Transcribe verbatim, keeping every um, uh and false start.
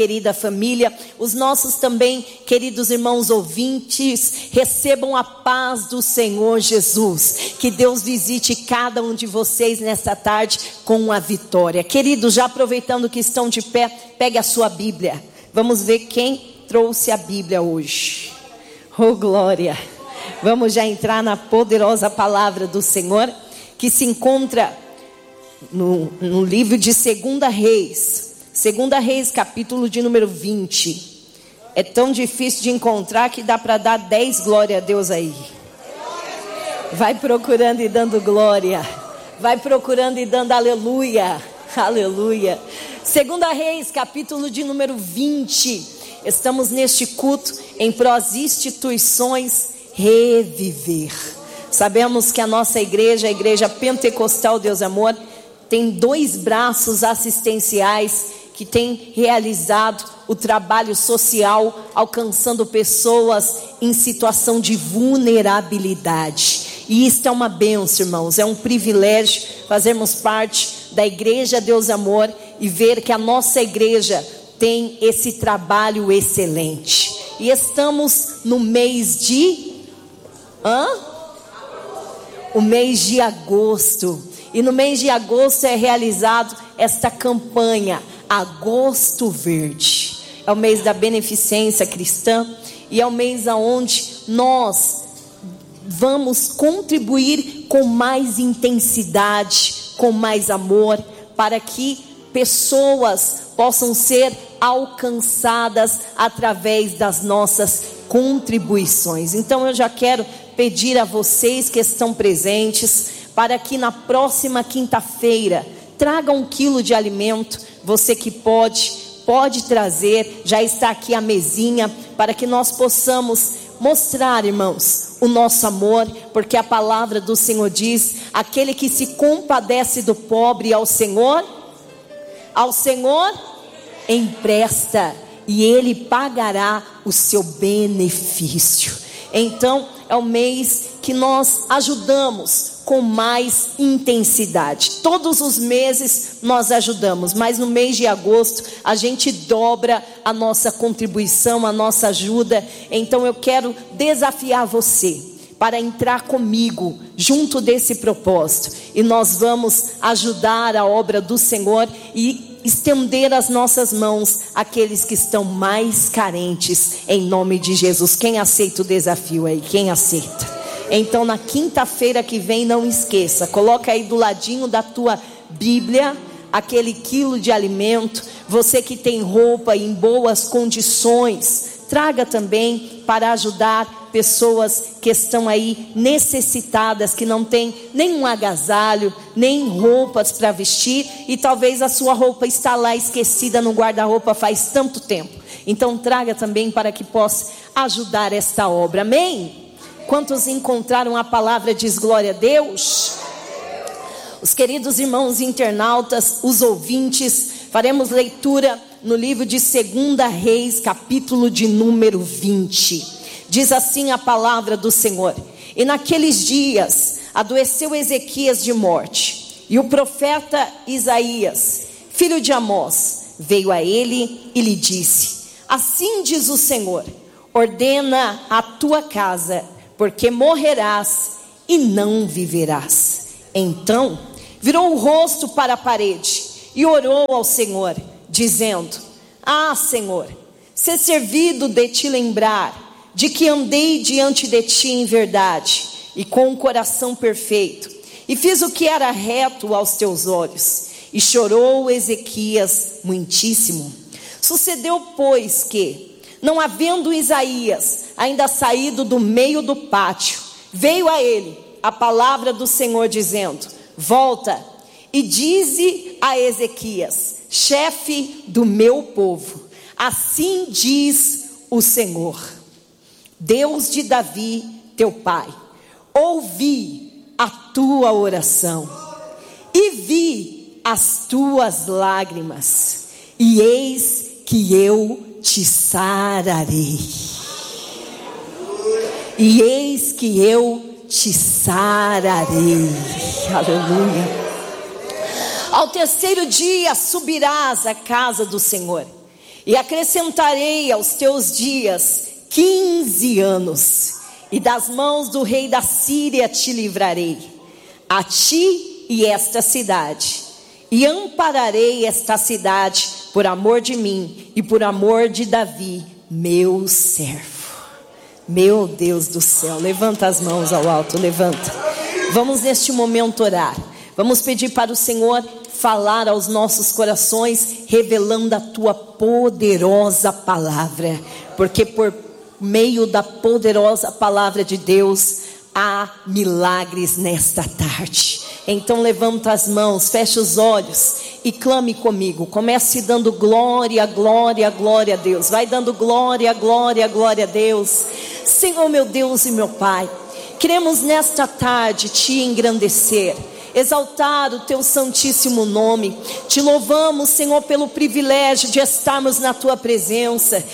Querida família, os nossos também queridos irmãos ouvintes, recebam a paz do Senhor Jesus. Que Deus visite cada um de vocês nesta tarde com a vitória. Queridos, já aproveitando que estão de pé, pegue a sua Bíblia. Vamos ver quem trouxe a Bíblia hoje. Oh glória! Vamos já entrar na poderosa palavra do Senhor, que se encontra no, no livro de Segunda Reis. Segunda Reis, capítulo de número vinte. É tão difícil de encontrar que dá para dar dez glória a Deus aí. Vai procurando e dando glória. Vai procurando e dando aleluia. Aleluia. Segunda Reis, capítulo de número vinte. Estamos neste culto em prós instituições reviver. Sabemos que a nossa igreja, a igreja pentecostal Deus Amor, tem dois braços assistenciais que tem realizado o trabalho social, alcançando pessoas em situação de vulnerabilidade. E isto é uma bênção, irmãos, é um privilégio fazermos parte da igreja Deus Amor e ver que a nossa igreja tem esse trabalho excelente. E estamos no mês de... Hã? O mês de agosto. E no mês de agosto é realizado esta campanha, Agosto Verde. É o mês da beneficência cristã e é o mês onde nós vamos contribuir com mais intensidade, com mais amor, para que pessoas possam ser alcançadas através das nossas contribuições. Então eu já quero pedir a vocês que estão presentes, para que na próxima quinta-feira traga um quilo de alimento. Você que pode, pode trazer, já está aqui a mesinha, para que nós possamos mostrar, irmãos, o nosso amor, porque a palavra do Senhor diz: aquele que se compadece do pobre ao Senhor, ao Senhor empresta, e Ele pagará o seu benefício. Então é o mês que nós ajudamos com mais intensidade. Todos os meses nós ajudamos, mas no mês de agosto a gente dobra a nossa contribuição, a nossa ajuda. Então eu quero desafiar você para entrar comigo junto desse propósito, e nós vamos ajudar a obra do Senhor e estender as nossas mãos àqueles que estão mais carentes, em nome de Jesus. Quem aceita o desafio aí? Quem aceita? Então na quinta-feira que vem, não esqueça, coloca aí do ladinho da tua Bíblia aquele quilo de alimento. Você que tem roupa em boas condições, traga também para ajudar pessoas que estão aí necessitadas, que não tem nenhum agasalho, nem roupas para vestir, e talvez a sua roupa está lá esquecida no guarda-roupa faz tanto tempo. Então traga também para que possa ajudar esta obra. Amém? Quantos encontraram a palavra? Diz glória a Deus. Os queridos irmãos internautas, os ouvintes, faremos leitura no livro de Segunda Reis, capítulo de número vinte. Diz assim a palavra do Senhor: e naqueles dias adoeceu Ezequias de morte, e o profeta Isaías, filho de Amós, veio a ele e lhe disse: assim diz o Senhor, ordena a tua casa, porque morrerás e não viverás. Então virou o rosto para a parede e orou ao Senhor, dizendo: ah, Senhor, ser servido de te lembrar de que andei diante de ti em verdade e com um coração perfeito, e fiz o que era reto aos teus olhos. E chorou Ezequias muitíssimo. Sucedeu, pois, que, não havendo Isaías ainda saído do meio do pátio, veio a ele a palavra do Senhor, dizendo: volta e dize a Ezequias, chefe do meu povo, assim diz o Senhor, Deus de Davi teu pai, ouvi a tua oração e vi as tuas lágrimas, e eis que eu te sararei. E eis que eu te sararei. Aleluia. Ao terceiro dia subirás à casa do Senhor, E acrescentarei aos teus dias quinze anos, e das mãos do rei da Síria te livrarei, a ti e esta cidade, e ampararei esta cidade por amor de mim e por amor de Davi, meu servo. Meu Deus do céu, levanta as mãos ao alto, levanta. Vamos neste momento orar. Vamos pedir para o Senhor falar aos nossos corações, revelando a tua poderosa palavra, porque por meio da poderosa palavra de Deus há milagres nesta tarde. Então levanta as mãos, fecha os olhos e clame comigo. Comece dando glória, glória, glória a Deus. Vai dando glória, glória, glória a Deus. Senhor meu Deus e meu Pai, queremos nesta tarde te engrandecer, exaltar o teu santíssimo nome. Te louvamos, Senhor, pelo privilégio de estarmos na tua presença.